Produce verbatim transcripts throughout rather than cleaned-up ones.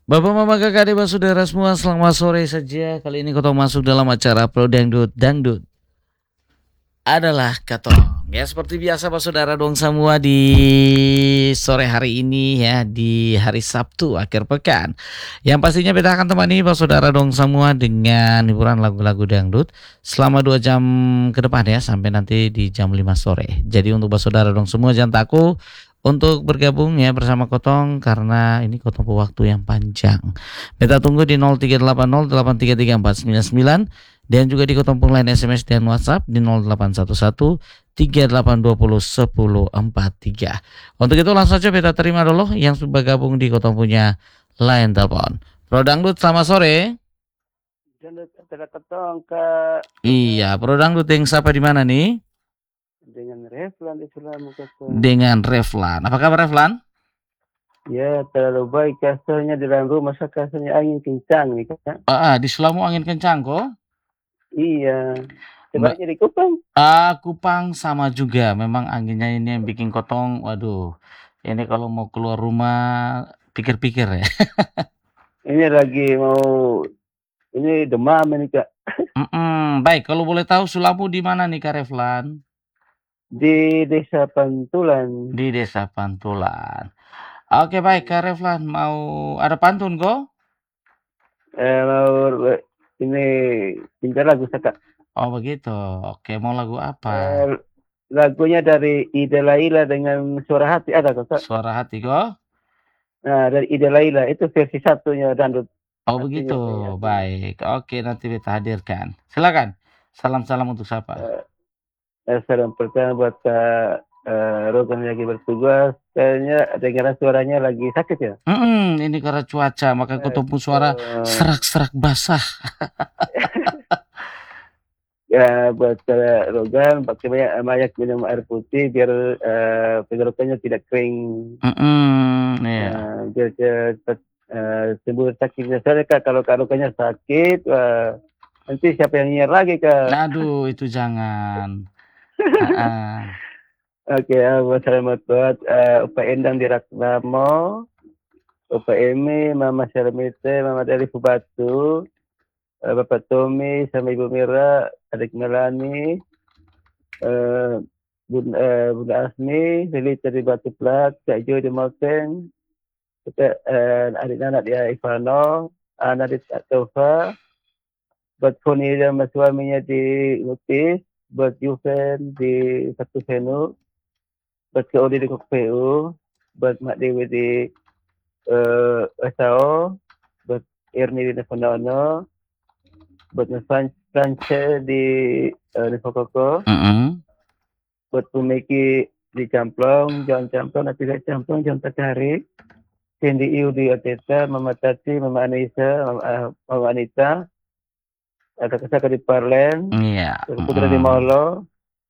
Bapak, Mama, Kakak, Adik, Saudara semua, selamat sore saja. Kali ini Kotong masuk dalam acara Pro Dangdut. Dangdut adalah Katong. Ya seperti biasa Pak Saudara dong semua di sore hari ini ya, di hari Sabtu akhir pekan. Yang pastinya kita akan temani Pak Saudara dong semua dengan hiburan lagu-lagu dangdut selama dua jam ke depan ya, sampai nanti di jam lima sore. Jadi untuk Pak Saudara dong semua jangan takut untuk bergabung ya bersama Kotong, karena ini Kotong waktu yang panjang. Kita tunggu di nol tiga delapan nol delapan tiga tiga empat sembilan sembilan dan juga di Kotong line S M S dan WhatsApp di nol delapan satu satu tiga delapan dua nol satu nol empat tiga. Untuk itu langsung saja kita terima dulu yang sudah gabung di Kotong punya line telepon. Pro Dangdut, selamat sore. Iya, Pro Dangdut yang siapa di mana nih? Dengan Reflan di Sulamu. Dengan Reflan. Apa kabar Reflan? Ya, terlalu baik kasarnya di dalam rumah, kasarnya angin kencang nih Kak. Ah, di Sulamu angin kencang kok? Iya. Sebaliknya di Kupang. Ah, Kupang sama juga. Memang anginnya ini yang bikin Kotong, waduh. Ini kalau mau keluar rumah pikir-pikir ya. Ini lagi mau ini demam ini Kak. Mm-mm. Baik, kalau boleh tahu Sulamu di mana nih Kak Reflan? Di Desa Pantulan. Di Desa Pantulan. Oke, baik Kak Reflan, mau ada pantun kok? Eh, mau ini pintar lagu Kak. Oh begitu. Oke, mau lagu apa? Eh, lagunya dari Ida Laila dengan Suara Hati ada kok? Suara Hati kok? Nah, dari Ida Laila itu versi satunya dangdut. Oh begitu, ya, baik. Oke, nanti kita hadirkan. Silakan. Salam-salam untuk siapa? Eh, eh, salam pertama buat Kak uh, Rogan lagi bertugas. Kayaknya dengaran suaranya lagi sakit ya? Hmm, ini karena cuaca, maka eh, ketemu suara serak-serak basah. Ya, buat uh, Rogan pakai banyak banyak minum air putih biar uh, tenggorokannya tidak kering. Mm-hmm, yeah. uh, biar cepat uh, sembuh sakitnya. Soalnya Kak, kalau tenggorokannya sakit, uh, nanti siapa yang nyiar lagi Kak? Aduh, itu jangan. uh-uh. Oke, okay, uh, selamat buat uh, Upa Endang di Raksamo, Upa Emi, Mama Syarmite, Mama dari Batu, uh, Bapak Tommy sama Ibu Mira, adik Melani, uh, Bunda, uh, Bunda Asmi, Lilita di Batu Plat, Kak Jo di Malteng, kita uh, adik anak dia Ivano, anak di Tova, buat Foni dan suaminya di Lutis, buat Juven di Satu Venu, buat Kak Odi di Kok P U, buat Mak Dewi di uh, S A O, buat Erni di Neponono, buat France di uh, Nefokoko, mm-hmm. buat Pumeki di Camplong, John Camplong, nanti di Camplong, John Takari, Cindy Iu di Oteta, Mama Tati, Mama Anissa, Mama, uh, Mama Anita, Kakak Saka di Parlen, yeah. Putra mm. di Molo,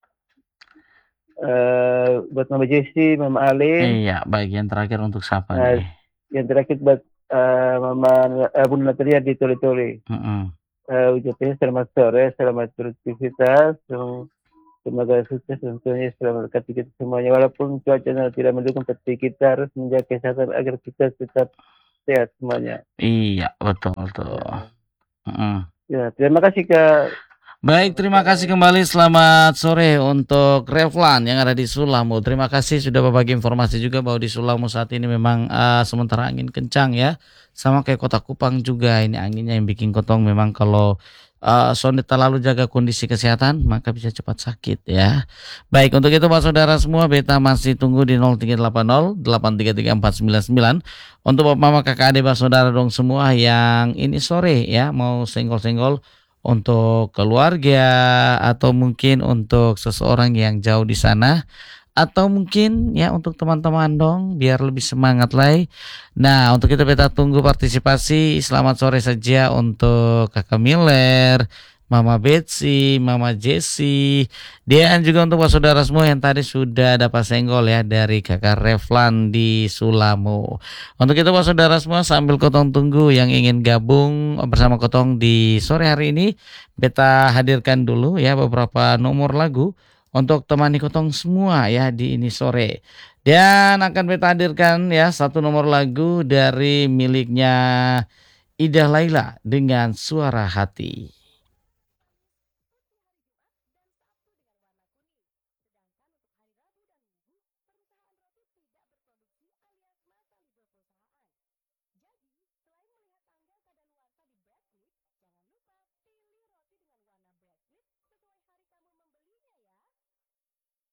Uh, buat Mama Jessie, Mama Ali. Iya, bagian terakhir untuk siapa uh, nih? Yang terakhir buat uh, Mama uh, Bunda Natalia di Toli-Toli. Mm-hmm. Uh, ucapnya selamat sore, selamat beraktivitas, semoga sukses tentunya, selamat berkat kita semuanya. Walaupun cuacanya tidak mendukung, tapi kita harus menjaga kesehatan agar kita tetap sehat semuanya. Iya, betul betul. Ya, mm-hmm. ya terima kasih Kak. Baik, terima kasih kembali. Selamat sore untuk Reflan yang ada di Sulamu. Terima kasih sudah berbagi informasi juga bahwa di Sulamu saat ini memang uh, sementara angin kencang ya. Sama kayak Kota Kupang juga, ini anginnya yang bikin Kotong memang kalau uh, sonde terlalu jaga kondisi kesehatan maka bisa cepat sakit ya. Baik, untuk itu Pak Saudara semua, beta masih tunggu di nol tiga delapan nol delapan tiga tiga empat sembilan sembilan untuk Bapak Mama Kakak Adik Pak Saudara dong semua yang ini sore ya mau senggol-senggol untuk keluarga atau mungkin untuk seseorang yang jauh di sana, atau mungkin ya untuk teman-teman dong biar lebih semangat lagi. Nah, untuk itu kita tunggu partisipasi. Selamat sore saja untuk Kakak Miller, Mama Betsy, Mama Jessie, dan juga untuk Pak Saudara semua yang tadi sudah dapat senggol ya dari Kakak Reflan di Sulamu. Untuk itu Pak Saudara semua, sambil Kotong tunggu yang ingin gabung bersama Kotong di sore hari ini, beta hadirkan dulu ya beberapa nomor lagu untuk temani kotong semua ya di ini sore. Dan akan kita hadirkan ya satu nomor lagu dari miliknya Ida Laila dengan Suara Hati.